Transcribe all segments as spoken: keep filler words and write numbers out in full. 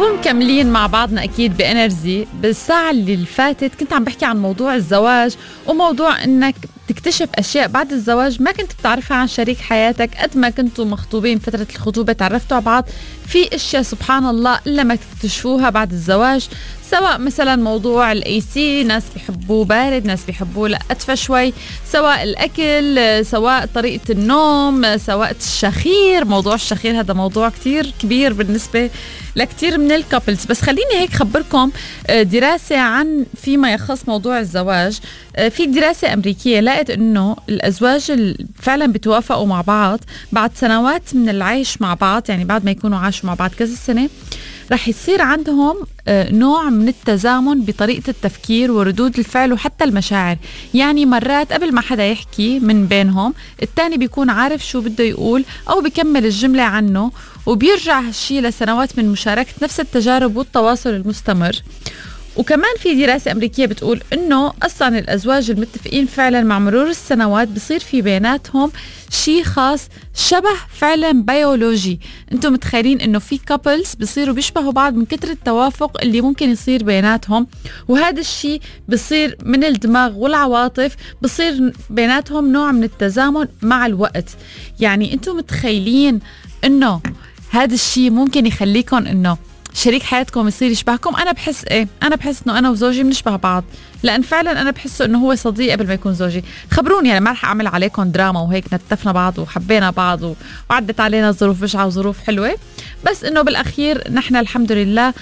ومكملين مع بعضنا أكيد بإنرجي. بالساعة اللي فاتت كنت عم بحكي عن موضوع الزواج وموضوع إنك تكتشف أشياء بعد الزواج ما كنت بتعرفها عن شريك حياتك. قد ما كنتوا مخطوبين فترة الخطوبة تعرفتوا على بعض، في أشياء سبحان الله إلا ما تكتشفوها بعد الزواج. سواء مثلا موضوع الاي سي، ناس بيحبوه بارد، ناس بيحبوه لا أدفى شوي، سواء الأكل، سواء طريقة النوم، سواء الشخير. موضوع الشخير هذا موضوع كتير كبير بالنسبة لكتير من الكابلز. بس خليني هيك خبركم دراسة عن فيما يخص موضوع الزواج. في دراسة أمريكية لقت إنه الأزواج فعلا بتوافقوا مع بعض بعد سنوات من العيش مع بعض، يعني بعد ما يكونوا عاشوا مع بعض كذا سنة، رح يصير عندهم نوع من التزامن بطريقة التفكير وردود الفعل وحتى المشاعر. يعني مرات قبل ما حدا يحكي من بينهم التاني بيكون عارف شو بده يقول أو بيكمل الجملة عنه، وبيرجع هالشي لسنوات من مشاركة نفس التجارب والتواصل المستمر. وكمان في دراسة أمريكية بتقول إنه أصلاً الأزواج المتفقين فعلاً مع مرور السنوات بصير في بيناتهم شيء خاص شبه فعلاً بيولوجي. أنتم متخيلين إنه في كابلز بصيروا بيشبهوا بعض من كتر التوافق اللي ممكن يصير بيناتهم، وهذا الشيء بصير من الدماغ والعواطف، بصير بيناتهم نوع من التزامن مع الوقت. يعني أنتم متخيلين إنه هذا الشيء ممكن يخليكم إنه شريك حياتكم يصير يشبهكم؟ أنا بحس إيه أنا بحس إنه أنا وزوجي بنشبه بعض، لأن فعلا أنا بحسه إنه هو صديق قبل ما يكون زوجي. خبروني، يعني ما رح أعمل عليكم دراما وهيك نتفنا بعض وحبينا بعض وعدت علينا ظروف بشعة وظروف حلوة، بس إنه بالأخير نحن الحمد لله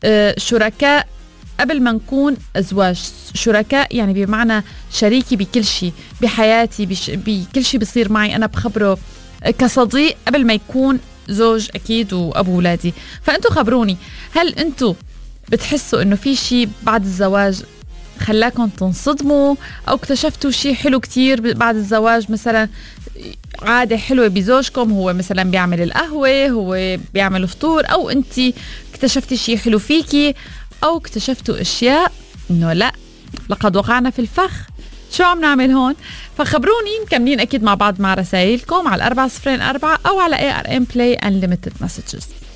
شركاء قبل ما نكون أزواج. شركاء يعني بمعنى شريكي بكل شيء بحياتي، بكل شيء بيصير معي أنا بخبره كصديق قبل ما يكون زوج أكيد وأبو ولادي. فأنتوا خبروني، هل أنتوا بتحسوا إنه في شيء بعد الزواج خلاكم تنصدموا، أو اكتشفتوا شيء حلو كتير بعد الزواج؟ مثلا عادة حلوة بزوجكم، هو مثلا بيعمل القهوة، هو بيعمل فطور، أو أنتي اكتشفتي شيء حلو فيكي، أو اكتشفتوا أشياء إنه لا لقد وقعنا في الفخ. شو عم نعمل هون؟ فخبروني. مكملين أكيد مع بعض مع رسائلكم على الأربعة صفرين أربعة أو على إيه آر إم Play Unlimited Messages.